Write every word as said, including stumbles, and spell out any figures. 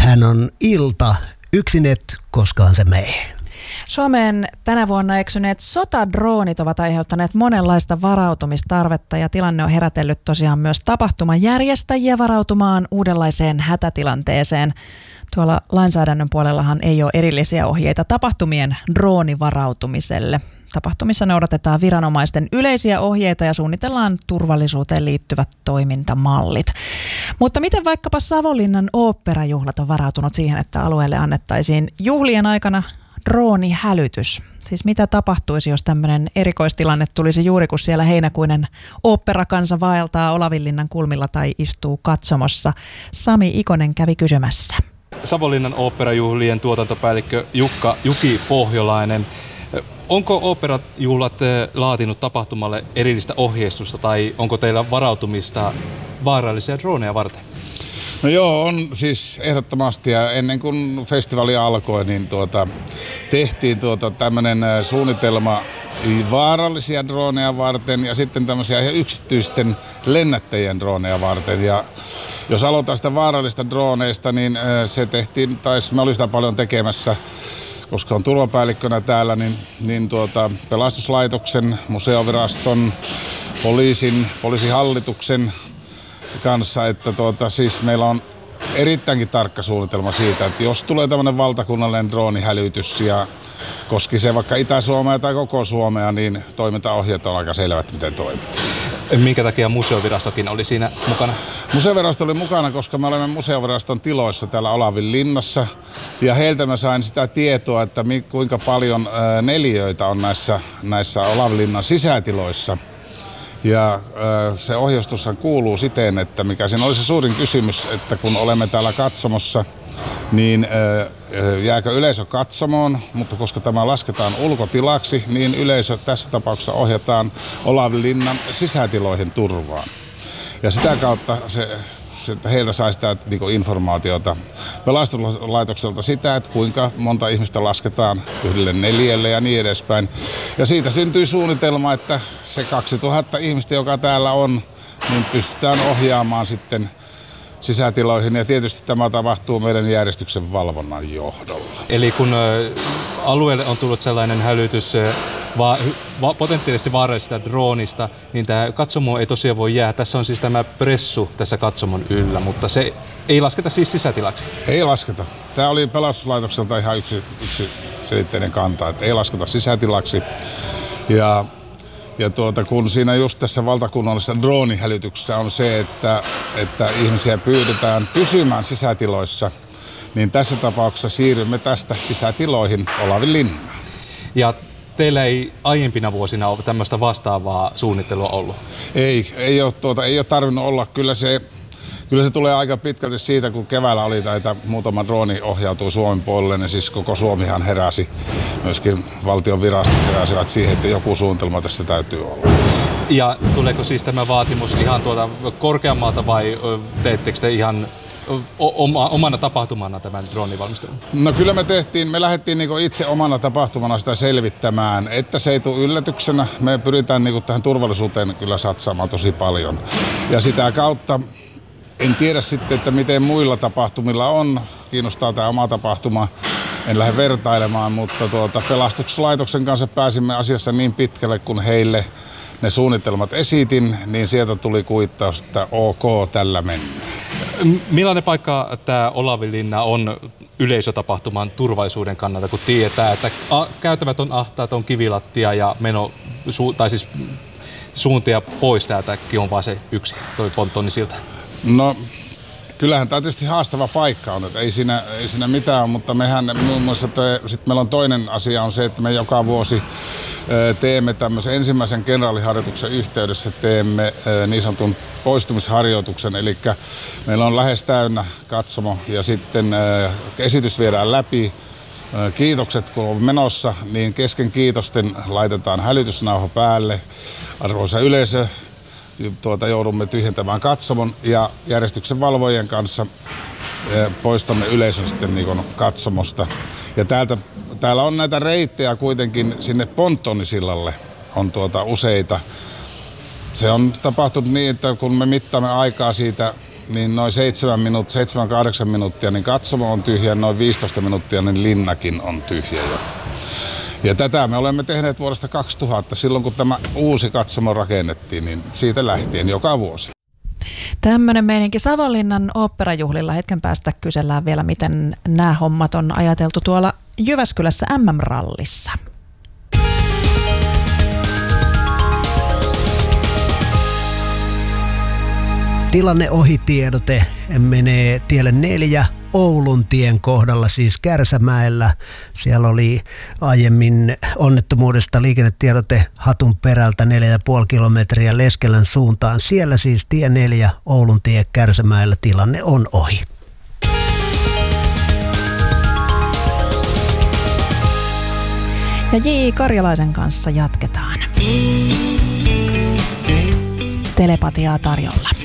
Hän on Ilta, yksin et koskaan se mee. Suomeen tänä vuonna eksyneet sotadroonit ovat aiheuttaneet monenlaista varautumistarvetta ja tilanne on herätellyt tosiaan myös tapahtumajärjestäjiä varautumaan uudenlaiseen hätätilanteeseen. Tuolla lainsäädännön puolellahan ei ole erillisiä ohjeita tapahtumien droonivarautumiselle. Tapahtumissa noudatetaan viranomaisten yleisiä ohjeita ja suunnitellaan turvallisuuteen liittyvät toimintamallit. Mutta miten vaikkapa Savonlinnan oopperajuhlat on varautunut siihen, että alueelle annettaisiin juhlien aikana droonihälytys? Siis mitä tapahtuisi, jos tämmöinen erikoistilanne tulisi juuri kun siellä heinäkuinen oopperakansa vaeltaa Olavinlinnan kulmilla tai istuu katsomossa? Sami Ikonen kävi kysymässä. Savonlinnan oopperajuhlien tuotantopäällikkö Jukka Juki Pohjolainen. Onko oopperajuhlat laatinut tapahtumalle erillistä ohjeistusta tai onko teillä varautumista vaarallisia droneja varten? No joo, on siis ehdottomasti, ja ennen kuin festivaali alkoi, niin tuota, tehtiin tuota tämmöinen suunnitelma vaarallisia droneja varten ja sitten tämmöisiä yksityisten lennättäjien droneja varten. Ja jos aloitetaan sitä vaarallista droneista, niin se tehtiin, tai me oli sitä paljon tekemässä, koska on turvapäällikkönä täällä, niin, niin tuota, pelastuslaitoksen, museoviraston, poliisin, poliisihallituksen kanssa, että tuota, siis meillä on erittäinkin tarkka suunnitelma siitä, että jos tulee tämmöinen valtakunnallinen droonihälytys ja koski se vaikka Itä-Suomea tai koko Suomea, niin toimintaohjeet on aika selvät, miten toimitaan. Minkä takia museovirastokin oli siinä mukana? Museovirasto oli mukana, koska me olemme museoviraston tiloissa täällä Olavinlinnassa ja heiltä mä sain sitä tietoa, että kuinka paljon neliöitä on näissä, näissä Olavinlinnan sisätiloissa. Ja se ohjeistushan kuuluu siten, että mikä siinä oli se suurin kysymys, että kun olemme täällä katsomossa, niin jääkö yleisö katsomoon, mutta koska tämä lasketaan ulkotilaksi, niin yleisö tässä tapauksessa ohjataan Olavinlinnan sisätiloihin turvaan. Ja sitä kautta se, se, heiltä sai sitä niin kuin informaatiota pelastuslaitokselta sitä, että kuinka monta ihmistä lasketaan yhdelle neljälle ja niin edespäin. Ja siitä syntyi suunnitelma, että se kaksituhatta ihmistä, joka täällä on, niin pystytään ohjaamaan sitten sisätiloihin, ja tietysti tämä tapahtuu meidän järjestyksen valvonnan johdolla. Eli kun alueelle on tullut sellainen hälytys va- va- potentiaalisesti vaarallisesta droonista, niin tämä katsomo ei tosiaan voi jäädä. Tässä on siis tämä pressu tässä katsomon yllä, mutta se ei lasketa siis sisätilaksi. Ei lasketa. Tämä oli pelastuslaitokselta ihan yksi, yksi selitteinen kanta, että ei lasketa sisätilaksi. Ja Ja tuota, kun siinä just tässä valtakunnallisessa droonihälytyksessä on se, että, että ihmisiä pyydetään pysymään sisätiloissa, niin tässä tapauksessa siirrymme tästä sisätiloihin Olavinlinnaan. Ja teillä ei aiempina vuosina ole tämmöistä vastaavaa suunnittelua ollut? Ei, ei ole, tuota, ei ole tarvinnut olla. Kyllä se, kyllä se tulee aika pitkälti siitä, kun keväällä oli näitä muutama drooni ohjautui Suomen puolelle, niin siis koko Suomihan heräsi. Myöskin valtion virastot heräsivät siihen, että joku suunnitelma tässä täytyy olla. Ja tuleeko siis tämä vaatimus ihan tuota korkeammalta vai teettekö te ihan oma, omana tapahtumana tämän droonivalmistelun? No kyllä me tehtiin, me lähdettiin niinku itse omana tapahtumana sitä selvittämään, että se ei tule yllätyksenä. Me pyritään niinku tähän turvallisuuteen kyllä satsaamaan tosi paljon. Ja sitä kautta en tiedä sitten, että miten muilla tapahtumilla on. Kiinnostaa tämä oma tapahtuma. En lähde vertailemaan, mutta tuota, pelastuslaitoksen kanssa pääsimme asiassa niin pitkälle, kun heille ne suunnitelmat esitin, niin sieltä tuli kuittaus, että ok, tällä mennään. Millainen paikka tämä Olavinlinna on yleisötapahtuman turvallisuuden kannalta, kun tietää, että käytävät on ahtaat, on kivilattia ja meno, su, tai siis suuntia pois täältäkin on vaan se yksi, toi ponttoni siltä? No, kyllähän tämä tietysti haastava paikka on, että ei siinä, ei siinä mitään, mutta mehän muun muassa, sitten meillä on toinen asia on se, että me joka vuosi teemme tämmöisen ensimmäisen kenraaliharjoituksen yhteydessä teemme niin sanotun poistumisharjoituksen, eli meillä on lähes täynnä katsomo ja sitten esitys viedään läpi. Kiitokset kun on menossa, niin kesken kiitosten laitetaan hälytysnauha päälle. Arvoisa yleisö, tuota, joudumme tyhjentämään katsomon ja järjestyksen valvojien kanssa poistamme yleisön sitten niin kuin katsomosta. Ja täältä, täällä on näitä reittejä kuitenkin sinne Ponttonisillalle on tuota useita. Se on tapahtunut niin, että kun me mittaamme aikaa siitä niin noin seitsemän minuuttia, seitsemän kahdeksan minuuttia, niin katsomo on tyhjä, noin viisitoista minuuttia, niin linnakin on tyhjä jo. Ja tätä me olemme tehneet vuodesta kaksituhatta, silloin kun tämä uusi katsomo rakennettiin, niin siitä lähtien joka vuosi. Tämmöinen meininki Savonlinnan oopperajuhlilla. Hetken päästä kysellään vielä, miten nämä hommat on ajateltu tuolla Jyväskylässä M M-rallissa. Tilanneohitiedote menee tielle neljä Oulun tien kohdalla, siis Kärsämäellä. Siellä oli aiemmin onnettomuudesta liikennetiedote Hatun perältä neljä pilkku viisi kilometriä Leskelän suuntaan. Siellä siis tie neljä Oulun tie Kärsämäellä, tilanne on ohi. Ja J. Karjalaisen kanssa jatketaan. Telepatiaa tarjolla.